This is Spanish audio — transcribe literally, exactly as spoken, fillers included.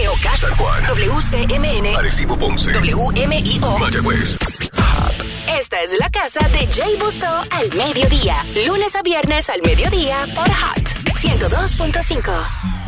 Moca, San Juan, W C M N, Arecibo, Ponce, W M I O, Mayagüez. Esta es la casa de Jay Busso al mediodía. Lunes a viernes al mediodía por Hot ciento dos punto cinco.